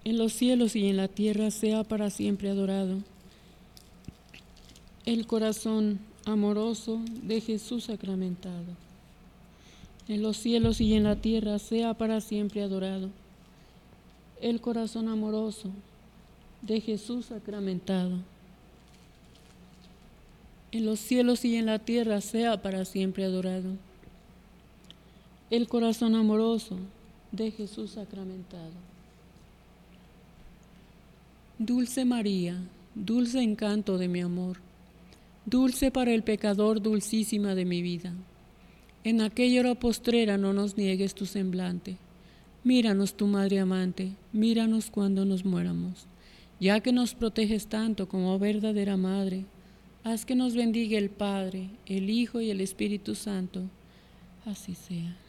en los cielos y en la tierra sea para siempre adorado. El corazón amoroso de Jesús sacramentado, en los cielos y en la tierra sea para siempre adorado. El corazón amoroso de Jesús sacramentado, en los cielos y en la tierra sea para siempre adorado. El corazón amoroso de Jesús sacramentado. Dulce María, dulce encanto de mi amor, dulce para el pecador, dulcísima de mi vida. En aquella hora postrera no nos niegues tu semblante. Míranos, tu Madre amante, míranos cuando nos muéramos. Ya que nos proteges tanto como verdadera Madre, haz que nos bendiga el Padre, el Hijo y el Espíritu Santo. Así sea.